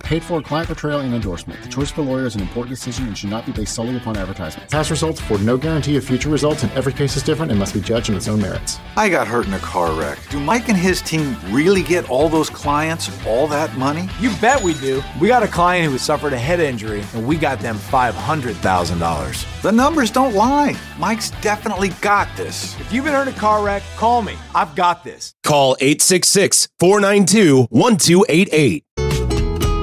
Paid for client portrayal and endorsement. The choice of a lawyer is an important decision and should not be based solely upon advertisement. Past results afford no guarantee of future results, and every case is different and must be judged on its own merits. I got hurt in a car wreck. Do Mike and his team really get all those clients all that money? You bet we do. We got a client who has suffered a head injury, and we got them $500,000. The numbers don't lie. Mike's definitely got this. If you've been hurt in a car wreck, call me. I've got this. Call 866-492-1288.